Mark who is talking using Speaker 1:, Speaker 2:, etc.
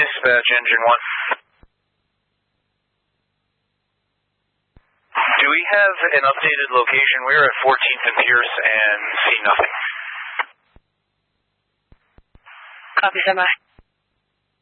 Speaker 1: Dispatch, Engine 1. Do we have an updated location? We're at 14th and Pierce and see nothing.
Speaker 2: Copy, semi.